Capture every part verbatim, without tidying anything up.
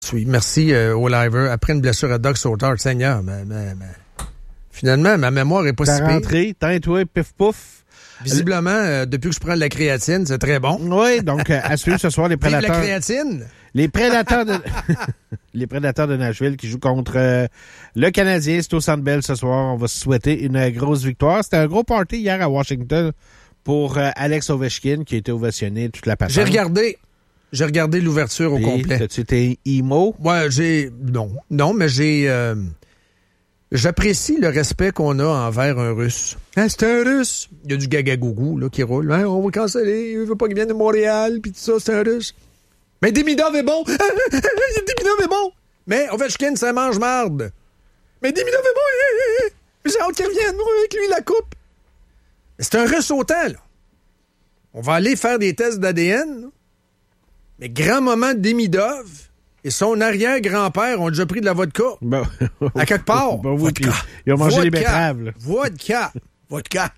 oui, merci euh, au liver. Après une blessure à Doug Sauter, Seigneur, mais, mais, mais... finalement, ma mémoire est pas si T'as pire. rentré, teint-toi, pif-pouf. Visiblement, euh, depuis que je prends de la créatine, c'est très bon. Oui, donc euh, à suivre ce soir les Vive prédateurs. la créatine! Les prédateurs de les prédateurs de Nashville qui jouent contre euh, le Canadien. C'est au Centre Bell ce soir. On va se souhaiter une grosse victoire. C'était un gros party hier à Washington pour euh, Alex Ovechkin qui a été ovationné toute la patente. J'ai regardé. J'ai regardé l'ouverture au Puis, complet. T'as-tu été emo? Ouais, j'ai... Non. Non, mais j'ai... Euh... J'apprécie le respect qu'on a envers un Russe. Hein, c'est un Russe. Il y a du gagagougou là, qui roule. Hein, on va canceller. Il veut pas qu'il vienne de Montréal. Puis tout ça, c'est un Russe. Mais Demidov est bon. Demidov est bon. Mais Ovechkin, ça mange marde. Mais Demidov est bon. J'ai hâte qu'il revienne avec lui la coupe. Mais c'est un Russe autant, là. On va aller faire des tests d'A D N. Là. Mais grand moment de Demidov et son arrière-grand-père ont déjà pris de la vodka. Ben, à quelque part. Ben, oui, vodka. Ils ont mangé vodka. les betteraves. Là. Vodka. Vodka.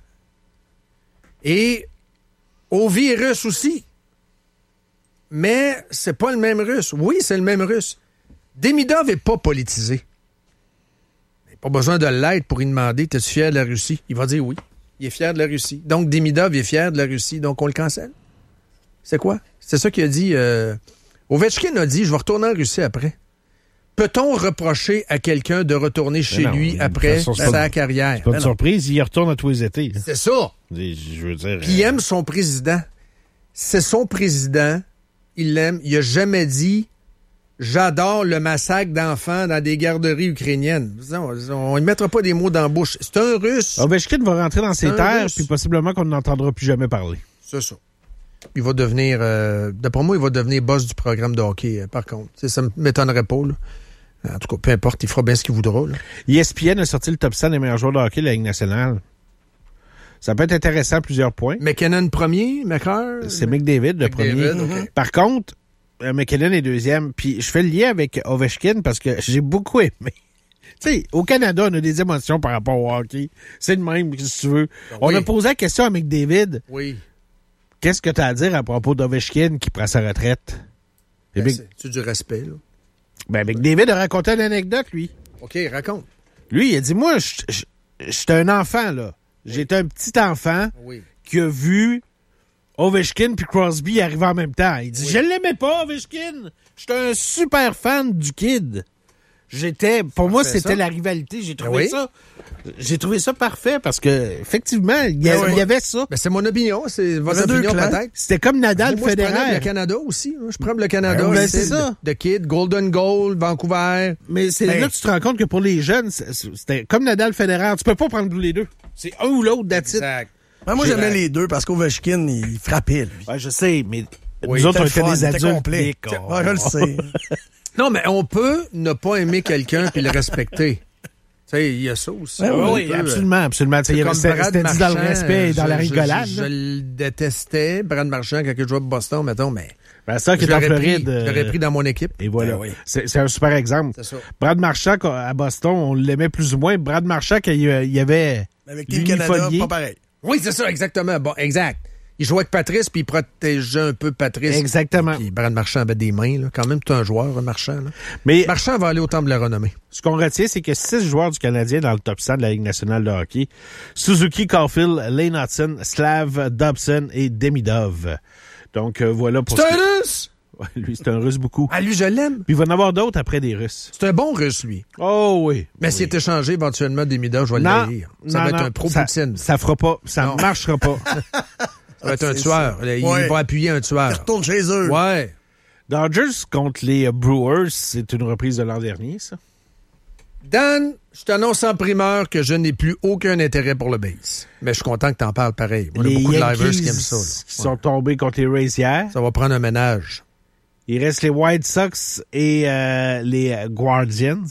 Et au virus aussi. Mais c'est pas le même Russe. Oui, c'est le même Russe. Demidov n'est pas politisé. Il n'a pas besoin de l'être pour lui demander « T'es-tu fier de la Russie? » Il va dire oui. Il est fier de la Russie. Donc, Demidov est fier de la Russie. Donc, on le cancelle. C'est quoi? C'est ça qu'il a dit. Euh... Ovechkin a dit « Je vais retourner en Russie après. » Peut-on reprocher à quelqu'un de retourner chez non, lui après façon, sa pas, carrière? C'est pas une ben surprise. Il y retourne à tous les étés. C'est ça. Je veux dire... Puis il aime son président. C'est son président. Il l'aime. Il n'a jamais dit « J'adore le massacre d'enfants dans des garderies ukrainiennes ». On ne mettra pas des mots dans la bouche. C'est un Russe. Ovechkin va rentrer dans ses terres, puis possiblement qu'on n'entendra plus jamais parler. C'est ça. Il va devenir... Euh, d'après moi, il va devenir boss du programme de hockey, euh, par contre. T'sais, ça ne m'étonnerait pas, là. En tout cas, peu importe, il fera bien ce qu'il voudra. Là. E S P N a sorti le top cent des meilleurs joueurs de hockey de la Ligue nationale. Ça peut être intéressant à plusieurs points. McKinnon premier, McCarr? C'est McDavid le McDavid, premier. okay. Par contre, euh, McKinnon est deuxième. Puis je fais le lien avec Ovechkin parce que j'ai beaucoup aimé. Tu sais, au Canada, on a des émotions par rapport au hockey. C'est le même, si tu veux. Oui. On a posé la question à McDavid. Oui. Qu'est-ce que tu as à dire à propos d'Ovechkin qui prend sa retraite? Ben, Big... C'est du respect, là. Ben, McDavid a raconté une anecdote, lui. OK, raconte. Lui, il a dit, moi, j'étais un enfant, là. Oui. J'étais un petit enfant oui. qui a vu Ovechkin puis Crosby arriver en même temps. Il dit, oui. je l'aimais pas, Ovechkin. J'étais un super fan du kid. J'étais, pour parfait, moi, c'était ça. La rivalité. J'ai trouvé oui. ça, j'ai trouvé ça parfait parce que, effectivement, il y, oui. y avait ça. Ben, c'est mon opinion, c'est votre opinion peut-être. C'était comme Nadal, moi, Federer. Je prends le Canada aussi. Je prends le Canada. Ben, c'est ça. The Kid, Golden Goal, Vancouver. Mais c'est ben, là que tu te rends compte que pour les jeunes, c'était comme Nadal, Federer. Tu peux pas prendre les deux. C'est un ou l'autre, that's it. Exact. Ben, moi, j'aimais les deux parce qu'Ovechkin, il frappait, lui. Ouais, je sais, mais oui, nous autres, on était des adultes. Complet. Oh. Ouais, je le sais. Non, mais on peut ne pas aimer quelqu'un puis le respecter. Tu sais, il y a ça aussi. Ouais, oui, oui, absolument, absolument. C'était dit dans le respect et dans la rigolade. Je, je, je le détestais, Brad Marchand, quand je jouais à Boston, mettons, mais... Ben, ça qui est en Floride. Pris, je l'aurais pris dans mon équipe. Et voilà. Ben oui. C'est, c'est un super exemple. C'est ça. Brad Marchand, à Boston, on l'aimait plus ou moins. Brad Marchand, quand il y avait... Avec Team Canada, pas pareil. Oui, c'est ça, exactement. Bon, exact. Il jouait avec Patrice, puis il protégeait un peu Patrice. Exactement. Puis Brad Marchand avait des mains, là. Quand même, tout un joueur, un Marchand. Là. Mais Marchand va aller au temple de la renommée. Ce qu'on retient, c'est que six joueurs du Canadien dans le top cent de la Ligue nationale de hockey. Suzuki, Caulfield, Lane Hudson, Slav, Dobson et Demidov. Donc, euh, voilà pour... C'est un que... Russe! Ouais, lui, c'est un Russe beaucoup. Ah, lui, je l'aime. Puis il va en avoir d'autres après des Russes. C'est un bon Russe, lui. Oh oui. Mais oui. s'il est échangé éventuellement Demidov, je vais le haïr. Ça non, va non, être un pro-Poutine. Ça, ça fera pas. Ça ne marchera pas. Ça va être un tueur. Il ouais. va appuyer un tueur. Il retourne chez eux. Ouais. Dodgers contre les Brewers, c'est une reprise de l'an dernier, ça? Dan, je t'annonce en primeur que je n'ai plus aucun intérêt pour le base. Mais je suis content que t'en parles pareil. Il y a beaucoup Yankees de livers qui aiment ça. Là. Qui ouais. sont tombés contre les Rays hier. Ça va prendre un ménage. Il reste les White Sox et euh, les Guardians.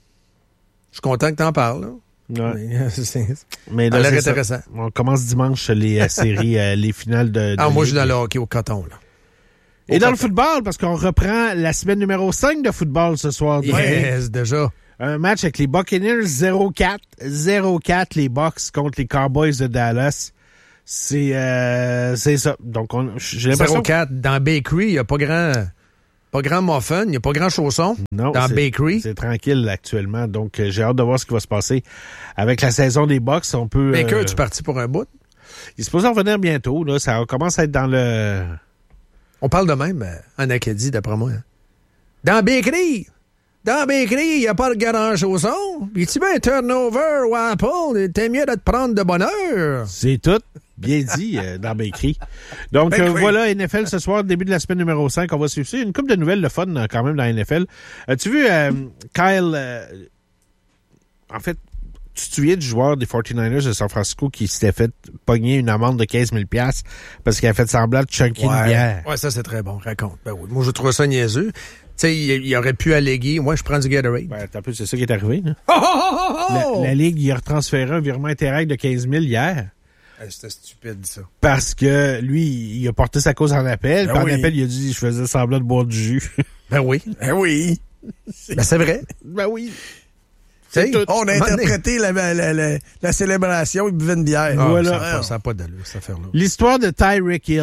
Je suis content que t'en parles, là. Ouais. Mais, c'est, Mais là, ça a l'air c'est intéressant. Ça. On commence dimanche les euh, séries, euh, les finales de, de Ah, moi, je suis dans ligue. le hockey au coton, là. Au Et dans coton. le football, parce qu'on reprend la semaine numéro cinq de football ce soir. Yes, déjà. Un match avec les Buccaneers zéro quatre. zéro quatre, les Bucs contre les Cowboys de Dallas. C'est, euh, c'est ça. Donc, on, j'ai l'impression... zéro quatre. Dans Bakery, il n'y a pas grand... Pas grand muffin, il n'y a pas grand chausson non, dans c'est, Bakery. C'est tranquille actuellement, donc euh, j'ai hâte de voir ce qui va se passer avec la saison des box. On peut. Baker, euh, tu es parti pour un bout? Il est supposé revenir bientôt, là. Ça commence à être dans le. On parle de même euh, en Acadie, d'après moi. Hein. Dans Bakery! Dans Bakery, il n'y a pas de grand chausson. Puis tu mets un turnover ou Apple, t'es mieux de te prendre de bonne heure. C'est tout. Bien dit euh, dans Bakery. Donc, euh, voilà, N F L ce soir, début de la semaine numéro cinq. On va suivre ça. Une couple de nouvelles, le fun euh, quand même dans la N F L. As-tu vu euh, Kyle... Euh, en fait, tu te souviens du joueur des forty-niners de San Francisco qui s'était fait pogner une amende de quinze mille dollars parce qu'il a fait semblant de chunker ouais. une bière? Ouais, ça c'est très bon. Raconte. Ben oui. Moi, je trouve ça niaiseux. Tu sais, il, il aurait pu alléguer. Moi, je prends du Gatorade. Ben, t'as peu, c'est ça qui est arrivé. Hein? Oh, oh, oh, oh! La, la Ligue, il a retransféré un virement Interact de quinze mille hier. Hey, c'était stupide, ça. Parce que lui, il a porté sa cause en appel. Ben puis oui. en appel, il a dit « Je faisais semblant de boire du jus. » Ben oui. Ben oui. Ben c'est vrai. Ben oui. C'est tout. On a interprété la, la, la, la célébration, il buvait une bière. Ah, voilà. Ça n'a pas, pas d'allure, cette affaire-là. L'histoire de Tyreek Hill.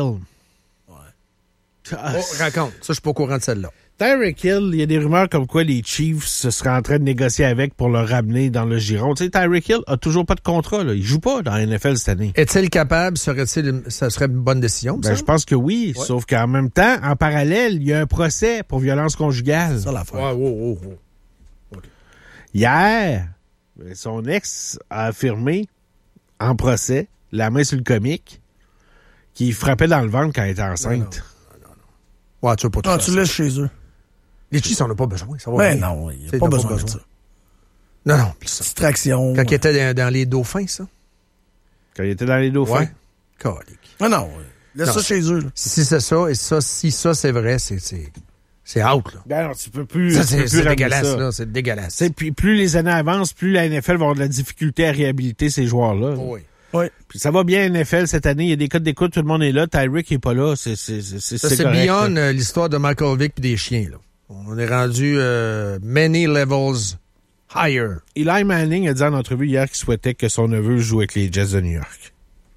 Ouais. Oh, raconte. Ça, je suis pas au courant de celle-là. Tyreek Hill, il y a des rumeurs comme quoi les Chiefs se seraient en train de négocier avec pour le ramener dans le giron. Tu sais, Tyreek Hill a toujours pas de contrat, là. Il joue pas dans la N F L cette année. Est-il capable? Serait-il, ça serait une bonne décision? Ben, je pense que oui. Ouais. Sauf qu'en même temps, en parallèle, il y a un procès pour violence conjugale. C'est ça l'affaire. Ouais, ouais, ouais, ouais. Okay. Hier, son ex a affirmé en procès, la main sur le comique, qu'il frappait dans le ventre quand elle était enceinte. Non, non, non, non. Ouais, tu veux pas tout non, tu ça. laisses chez eux. Les Chiefs, on n'a pas besoin. Ça va ben bien. non, il n'y a pas besoin, pas besoin de ça. Non, non. Ça. Distraction. Quand il était dans, dans les Dauphins, ça? Quand il était dans les Dauphins? Ouais. Calique. Ah non, laisse non, ça chez eux. Là. Si c'est ça, et ça, si ça c'est vrai, c'est, c'est, c'est out, là. Ben non, tu peux plus. Ça, tu c'est, peux plus c'est dégueulasse, ça. là. C'est dégueulasse. C'est, puis plus les années avancent, plus la N F L va avoir de la difficulté à réhabiliter ces joueurs-là. Oh oui. Oui. Puis ça va bien, N F L, cette année. Il y a des codes d'écoute, tout le monde est là. Tyreek n'est pas là. C'est, c'est, c'est, c'est, ça, c'est, c'est correct, beyond là. l'histoire de Michael Vick et des chiens, là. On est rendu euh, many levels higher. Eli Manning a dit en entrevue hier qu'il souhaitait que son neveu joue avec les Jets de New York.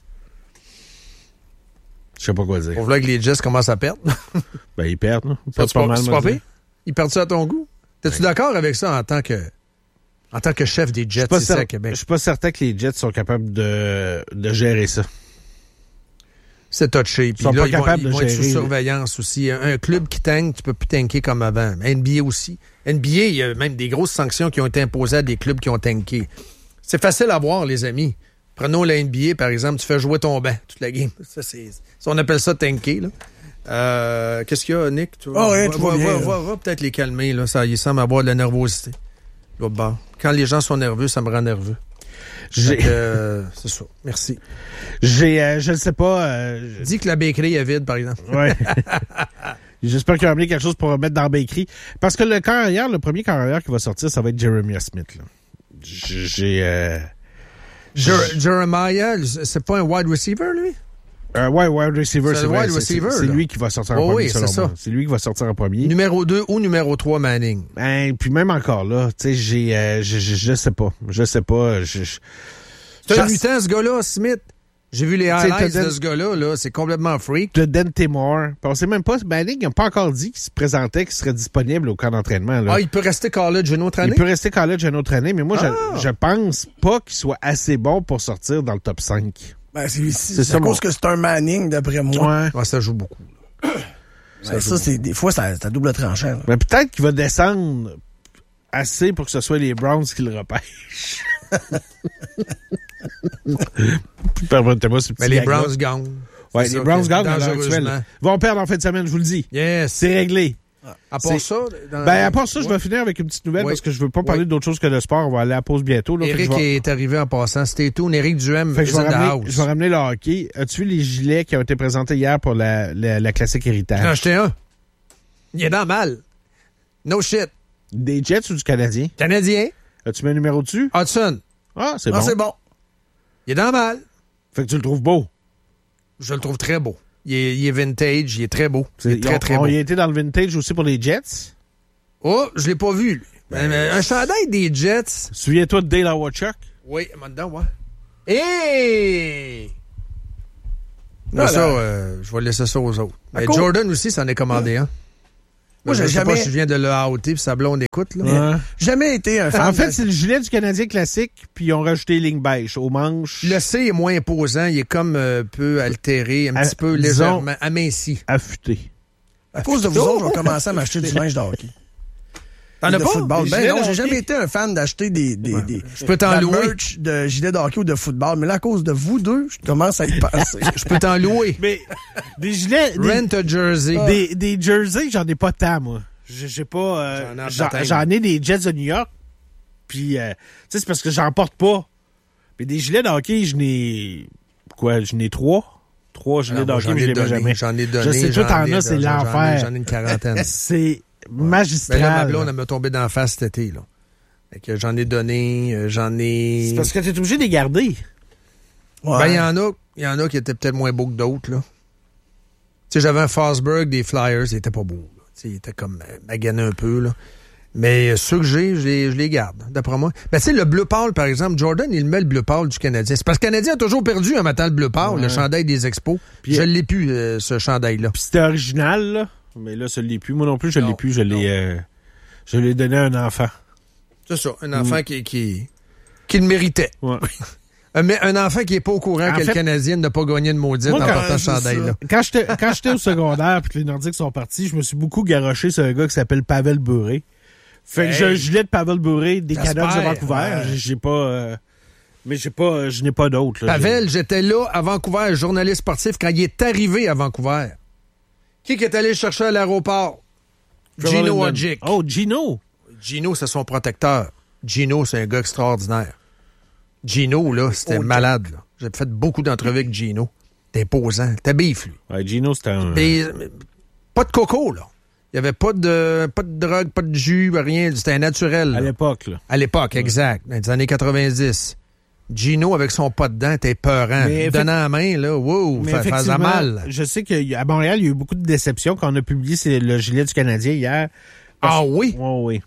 Je sais pas quoi dire. Pour voir que les Jets commencent à perdre. Ben, ils perdent, là. Ils perdent c'est pas, pas mal, c'est pas pire? Ils perdent ça à ton goût? T'es-tu oui. d'accord avec ça en tant que en tant que chef des Jets ici cer- à Québec? Je suis pas certain que les Jets sont capables de, de gérer ça. C'est touché. Puis ils sont là, pas ils capables vont, de ils vont gérer. être sous surveillance aussi. Un, un club qui tank, tu peux plus tanker comme avant. N B A aussi. N B A, il y a même des grosses sanctions qui ont été imposées à des clubs qui ont tanké. C'est facile à voir, les amis. Prenons la N B A, par exemple, tu fais jouer ton banc toute la game. Ça, c'est, ça, on appelle ça tanker, là. Euh, qu'est-ce qu'il y a, Nick? Tu vois, oh, ouais, tu vois, va, va, va peut-être les calmer, là. Ça, il semble avoir de la nervosité. L'autre bord. Quand les gens sont nerveux, ça me rend nerveux. J'ai... Donc, euh, c'est ça. Merci. J'ai, euh, je ne sais pas. Euh, Dis que la bakery est vide, par exemple. Ouais. J'espère qu'il va amener quelque chose pour mettre dans la bakery. Parce que le carrière, le premier carrière qui va sortir, ça va être Jeremiah Smith, là. J'ai, euh, Jer- Jeremiah, c'est pas un wide receiver, lui? Euh, ouais, wide receiver, c'est, c'est, vrai, wide c'est, receiver, c'est, c'est lui qui va sortir en oh, premier, oui, selon c'est moi. ça. C'est lui qui va sortir en premier. Numéro deux ou numéro trois, Manning? Ben, puis même encore là, tu sais, j'ai, euh, je, je, je sais pas. Je sais pas. Je, je... C'est un mutant, ce gars-là, Smith. J'ai vu les highlights de ce gars-là, là. C'est complètement freak. De Dante Moore. On sait même pas, Manning n'a pas encore dit qu'il se présentait, qu'il serait disponible au camp d'entraînement, là. Ah, il peut rester college une autre année? Il peut rester college une autre année, mais moi, ah. je, je pense pas qu'il soit assez bon pour sortir dans le top cinq. Ben, c'est, c'est, c'est, c'est à cause mon... que c'est un Manning, d'après moi. Ouais. Ouais, ça joue beaucoup. ça, ben, ça c'est, des fois, ça, ça double tranchant. Mais peut-être qu'il va descendre assez pour que ce soit les Browns qui le repêchent. Permettez-moi ce petit Mais les Browns gagnent. Ouais, les Browns gagnent à l'heure actuelle. Vont perdre en fin de semaine, je vous le dis. Yes. C'est réglé. À part ça, dans... ben, à part ça, ouais. je vais finir avec une petite nouvelle oui. parce que je veux pas parler oui. d'autre chose que de sport. On va aller à la pause bientôt. Là, Éric vais... est arrivé en passant. C'était tout. Éric Duhem fait que je, vais ramener, je vais ramener le hockey. As-tu vu les gilets qui ont été présentés hier pour la, la, la classique héritage? J'en ai acheté un. Il est dans mal. No shit. Des Jets ou du Canadien? Canadien. As-tu mis un numéro dessus? Hudson. Ah, c'est ah, bon. c'est bon. Il est dans mal. Fait que tu le trouves beau? Je le trouve très beau. Il est, il est vintage, il est très beau. Il est très, on, très on beau. Il a été dans le vintage aussi pour les Jets? Oh, je l'ai pas vu, lui. Ben, ben, un chandail des Jets. Souviens-toi de Dale Howard-Chuck? Oui, maintenant, ouais. Hé! Moi, ça, euh, je vais laisser ça aux autres. Mais Jordan aussi, s'en est commandé, hein? Moi, j'ai je sais jamais... pas si je viens de le outer puis sa blonde écoute, là. Ouais. Jamais été un fan. En fait, de... c'est le gilet du Canadien classique, puis ils ont rajouté les lignes beige aux manches. Le C est moins imposant, il est comme un peu altéré, un À, petit peu disons, légèrement aminci. Affûté. À cause de vous autres, on commencé à m'acheter du linge de hockey. T'en as de pas? football. Des Ben gilets non, de j'ai hockey? jamais été un fan d'acheter des, des, Ouais. des, Je peux t'en de la louer. merch de gilets de hockey ou de football. Mais là, à cause de vous deux, je commence à y penser. Je peux t'en louer. Mais des gilets... Des, Rent a jersey. des, des jerseys, j'en ai pas tant, moi. J'ai j'ai pas... euh, J'en ai en j'en, baptême. j'en ai des Jets de New York, puis euh, tu sais, c'est parce que j'en porte pas. Mais des gilets de hockey, je n'ai... Quoi, je n'ai trois? Trois gilets Alors, de moi, hockey, j'en mais ai je les mets donné, jamais. j'en ai donné. Je sais, toi, j'en t'en ai- as, c'est j'en- j'en ai- l'enfer. J'en ai une quarantaine. C'est Mais magistral. là, ma blonde, elle m'a tombé d'en face cet été, là. Fait que j'en ai donné, euh, j'en ai... C'est parce que t'es obligé de les garder. Ouais. Ben, il y en a, il y en a qui étaient peut-être moins beaux que d'autres, là. Tu sais, j'avais un Fosberg des Flyers, il était pas beau, là. Tu sais, il était comme euh, magané un peu, là. Mais euh, ceux que j'ai, je les, je les garde, d'après moi. Ben, tu sais, le bleu pâle, par exemple, Jordan, il met le bleu pâle du Canadien. C'est parce que le Canadien a toujours perdu en mettant le bleu pâle, Ouais. le chandail des Expos. Puis, je euh, l'ai plus, euh, ce chandail-là. Puis c'était original, là. Mais là, ça l'est plus. Moi non plus, je Non, l'ai plus. Je l'ai, euh, je l'ai donné à un enfant. C'est ça, un enfant qui, qui, qui le méritait. Ouais. Un, mais un enfant qui est pas au courant En que fait- le Canadien n'a pas gagné de maudite Moi, en quand- portant ce c'est chandail-là. Quand j'étais, quand j'étais au secondaire puis que les Nordiques sont partis, je me suis beaucoup garoché sur un gars qui s'appelle Pavel Bure. Fait que Hey. j'ai un gilet de Pavel Bure des J'espère, Canucks de Vancouver. ouais. J'ai, j'ai pas... euh, mais j'ai pas, je n'ai pas d'autres. là. Pavel, j'étais là à Vancouver, journaliste sportif, quand il est arrivé à Vancouver. Qui qui est allé le chercher à l'aéroport? J'ai- Gino Trevor Linden. Hodgick. Oh, Gino! Gino, c'est son protecteur. Gino, c'est un gars extraordinaire. Gino, là, c'était Oh, malade. Là. J'ai fait beaucoup d'entrevues avec Gino. T'es imposant. T'es bif, lui. Ouais, Gino, c'était un... Mais, mais pas de coco, là. Il n'y avait pas de, pas de drogue, pas de jus, rien. C'était naturel. À là. l'époque, là. À l'époque, exact. Dans les années quatre-vingt-dix. Gino, avec son pas dedans, était peurant. Mais Il donnant la main, là, wow, Mais ça faisait effectivement, mal. je sais qu'à Montréal, il y a eu beaucoup de déceptions quand on a publié c'est le gilet du Canadien hier. Ah oui? Oui, oui.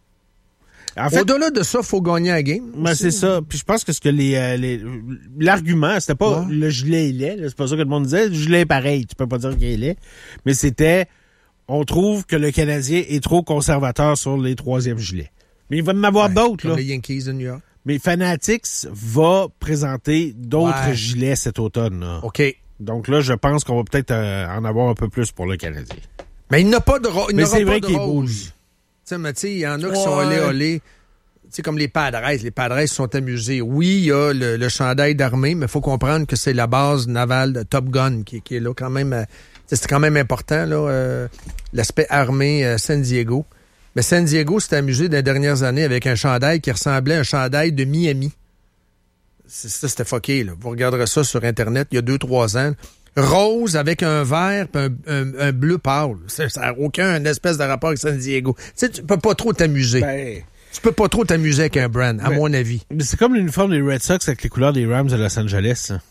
En fait, Au-delà de ça, il faut gagner la game. ben, aussi. c'est ça. Puis je pense que ce que les, euh, les l'argument, c'était pas Ouais. le gilet est laid. là. C'est pas ça que le monde disait. Le gilet est pareil. Tu peux pas dire qu'il est laid. Mais c'était, on trouve que le Canadien est trop conservateur sur les troisièmes gilets. Mais il va en avoir Ouais, d'autres, comme là. les Yankees de New York. Mais Fanatics va présenter d'autres Ouais. gilets cet automne. là. OK. Donc là, je pense qu'on va peut-être euh, en avoir un peu plus pour le Canadien. Mais il n'a pas de rose. Mais c'est vrai qu'il est beau, lui. Tu sais, mais tu sais, il y en a qui Ouais. sont allés olés. Tu sais, comme les Padres. Les Padres se sont amusés. Oui, il y a le, le chandail d'armée, mais il faut comprendre que c'est la base navale de Top Gun qui, qui est là quand même. euh, c'est quand même important, là, euh, l'aspect armé euh, San Diego. Mais San Diego s'est amusé dans les dernières années avec un chandail qui ressemblait à un chandail de Miami. C'est, ça, c'était fucké, là. Vous regarderez ça sur Internet il y a deux, trois ans. Rose avec un vert et un, un, un bleu pâle. Ça n'a aucun espèce de rapport avec San Diego. Tu sais, tu peux pas trop t'amuser. Ben, Tu peux pas trop t'amuser avec un brand, à Ben- mon avis. mais c'est comme l'uniforme des Red Sox avec les couleurs des Rams de Los Angeles. hein.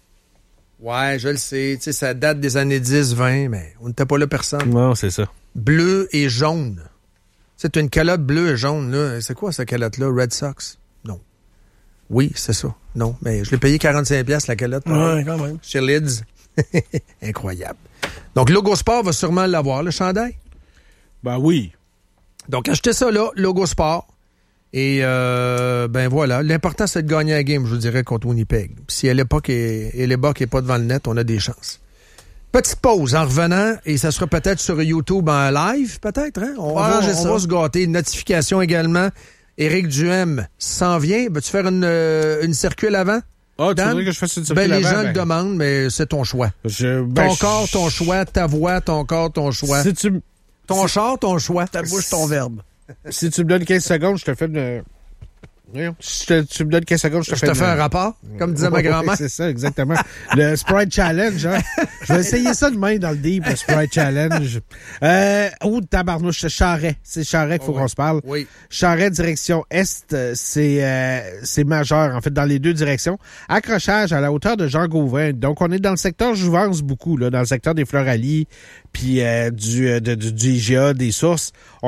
Ouais, je le sais. Tu sais, ça date des années dix, vingt, mais on n'était pas là personne. Non, c'est ça. Bleu et jaune. C'est une calotte bleue et jaune, là. C'est quoi cette calotte-là? Red Sox? Non. Oui, c'est ça. Non, mais je l'ai payé quarante-cinq piastres la calotte. Ouais, quand même. Chez Lids. Incroyable. Donc, Logo Sport va sûrement l'avoir, le chandail. Ben oui. Donc, achetez ça là, Logo Sport. Et, euh, ben voilà. L'important, c'est de gagner la game, je vous dirais, contre Winnipeg. Puis si à l'époque, et, et l'époque n'est pas devant le net, on a des chances. Petite pause en revenant, et ça sera peut-être sur YouTube en live, peut-être. Hein? On, On va va, arranger on ça. va se gâter. Une notification également. Éric Duhem s'en vient. Veux-tu faire une, euh, une circule avant? Ah, tu Dan? voudrais que je fasse une Ben, circule les avant, gens ben, le demandent, mais c'est ton choix. je- ben, Ton je- corps, ton choix. Ta voix, ton corps, ton choix. Si tu, m- Ton char, ton choix. Ta bouche, ton verbe. si tu me donnes quinze secondes, je te fais une... Voyons. Si te- tu me donnes quinze secondes, je te Je fais te une... fais un rapport, comme disait ma Ouais, grand-mère. c'est ça, exactement. Le Sprite Challenge, hein. Je vais essayer ça demain dans le deep, le Sprite Challenge. Euh, oh, tabarnouche, c'est Charret. C'est Charret qu'il faut Oh, oui. qu'on se parle. Oui. Charret, direction Est, euh, c'est euh, c'est majeur, en fait, dans les deux directions. Accrochage à la hauteur de Jean Gauvin. Donc, on est dans le secteur Jouvence beaucoup, là, dans le secteur des Fleurs-Allies, puis euh, du, euh, de- du, du I G A, des sources. On a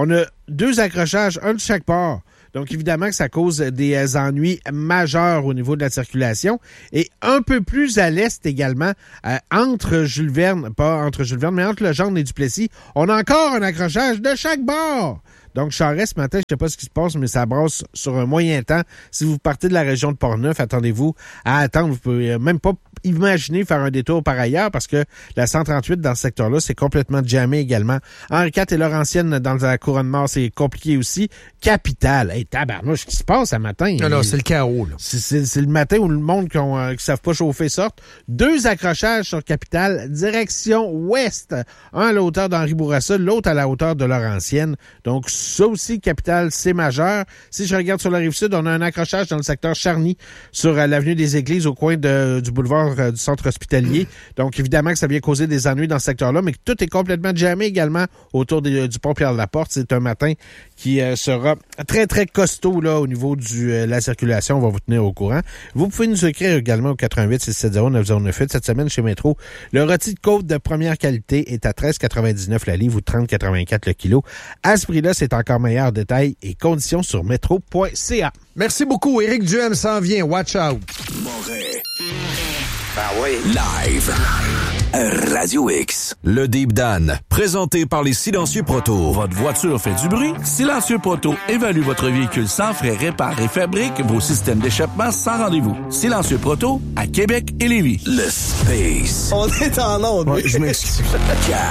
deux accrochages, un de chaque bord. Donc, évidemment que ça cause des ennuis majeurs au niveau de la circulation. Et un peu plus à l'est également, euh, entre Jules Verne, pas entre Jules Verne, mais entre le Gendre et Duplessis, on a encore un accrochage de chaque bord. Donc, Charest, ce matin, je ne sais pas ce qui se passe, mais ça brasse sur un moyen temps. Si vous partez de la région de Portneuf, attendez-vous à attendre. Vous pouvez même pas imaginer faire un détour par ailleurs parce que la cent trente-huit dans ce secteur-là, c'est complètement jammé également. Henri quatre et Laurentienne dans la couronne nord, c'est compliqué aussi. Capitale. Hey, tabarnouche, ce qui se passe ce matin? Non, non, c'est le chaos, là. C'est, c'est, c'est le matin où le monde qui ne euh, savent pas chauffer sorte. Deux accrochages sur Capitale, direction ouest. Un à la hauteur d'Henri Bourassa, l'autre à la hauteur de Laurentienne. Donc, ça aussi, Capitale, c'est majeur. Si je regarde sur la Rive-Sud, on a un accrochage dans le secteur Charny sur euh, l'avenue des Églises au coin de, du boulevard euh, du centre hospitalier. Donc, évidemment que ça vient causer des ennuis dans ce secteur-là, mais que tout est complètement jammé également autour des, du pont Pierre-de-la-Porte. C'est un matin qui euh, sera très, très costaud là au niveau de euh, la circulation. On va vous tenir au courant. Vous pouvez nous écrire également au quatre un huit six sept zéro neuf zéro neuf huit. Cette semaine, chez Métro, le rôti de côte de première qualité est à treize quatre-vingt-dix-neuf la livre ou trente quatre-vingt-quatre le kilo. À ce prix-là, c'est encore meilleur. Détails et conditions sur métro point c a. Merci beaucoup. Éric Duhem s'en vient. Watch out. Moret. Ben oui. Live. Radio X. Le Deep Dan, présenté par les Silencieux Proto. Votre voiture fait du bruit? Silencieux Proto évalue votre véhicule sans frais, répare et fabrique vos systèmes d'échappement sans rendez-vous. Silencieux Proto à Québec et Lévis. Le Space. On est en onde. Ouais, je m'excuse.